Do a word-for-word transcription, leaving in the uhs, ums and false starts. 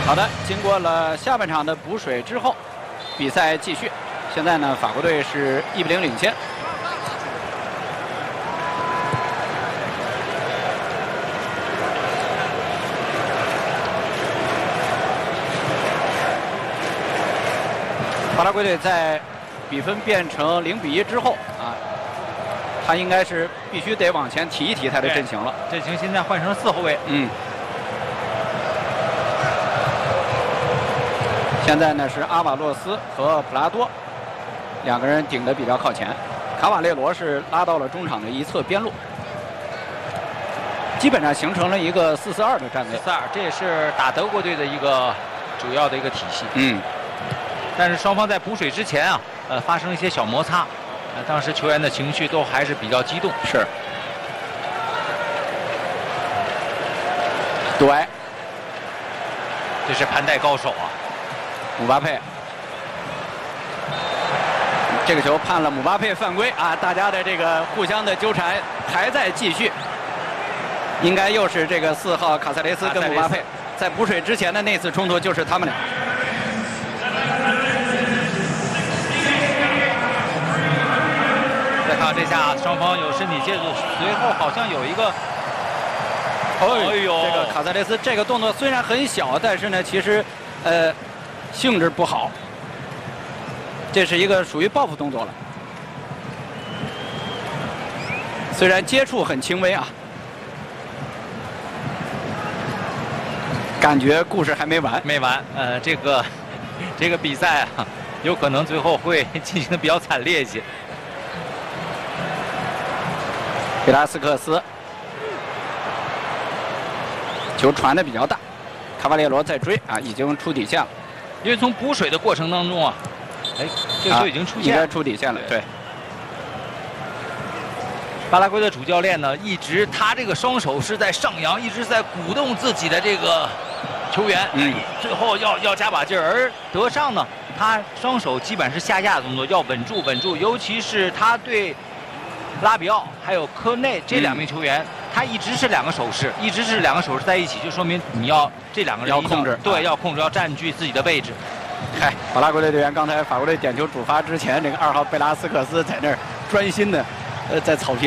好的，经过了下半场的补水之后，比赛继续。现在呢，法国队是一比零领先。巴拉圭队在比分变成零比一之后啊，他应该是必须得往前提一提他的阵型了。 阵型现在换成了四后卫。 嗯。现在呢是阿瓦洛斯和普拉多两个人顶得比较靠前，卡瓦列罗是拉到了中场的一侧边路，基本上形成了一个四四二的战位。 四二，这也是打德国队的一个主要的一个体系。 嗯。 但是双方在补水之前啊，呃，发生一些小摩擦，呃，当时球员的情绪都还是比较激动。 是。对。 这是盘带高手啊， 姆巴佩。这个球判了姆巴佩犯规啊！大家的这个互相的纠缠还在继续。应该又是这个四号卡塞雷斯跟姆巴佩在补水之前的那次冲突，就是他们俩。 再看这下双方有身体接触，随后好像有一个， 哎呦，这个卡塞雷斯这个动作虽然很小，但是呢，其实呃性质不好。这是一个属于报复动作了，虽然接触很轻微啊，感觉故事还没完， 没完。呃，这个这个比赛啊，有可能最后会进行的比较惨烈一些。 贝拉斯克斯球传的比较大，卡瓦列罗在追啊，已经出底线了。 因为从补水的过程当中啊，哎，这个球已经出现了， 应该出底线了。对。 巴拉圭的主教练呢，一直他这个双手是在上扬，一直在鼓动自己的这个球员，嗯，最后要要加把劲儿。而德尚呢，他双手基本是下压的动作，要稳住稳住，尤其是他对拉比奥还有科内这两名球员，嗯、他一直是两个手势，一直是两个手势在一起，就说明你要这两个人要控制， 对，要控制，要占据自己的位置。 嗨，巴拉圭队队员刚才法国队点球主罚之前，这个二号贝拉斯克斯在那儿专心的，呃，在草坪。